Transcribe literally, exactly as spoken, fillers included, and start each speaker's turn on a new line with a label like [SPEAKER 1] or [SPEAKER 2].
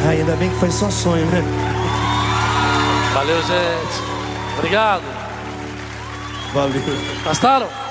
[SPEAKER 1] Ai, ainda bem que foi só sonho, né?
[SPEAKER 2] Valeu, gente. Obrigado.
[SPEAKER 1] Valeu.
[SPEAKER 2] Gostaram?